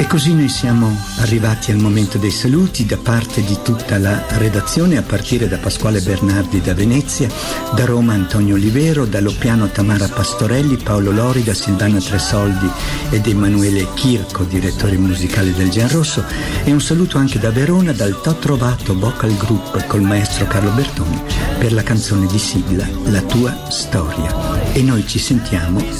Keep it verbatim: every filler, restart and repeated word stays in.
E così noi siamo arrivati al momento dei saluti da parte di tutta la redazione, a partire da Pasquale Bernardi da Venezia, da Roma Antonio Olivero, da Loppiano Tamara Pastorelli, Paolo Lorida, Silvana Tresoldi ed Emanuele Chirco, direttore musicale del Gian Rosso, e un saluto anche da Verona dal T'ho trovato Vocal Group col maestro Carlo Bertoni per la canzone di sigla La tua storia. E noi ci sentiamo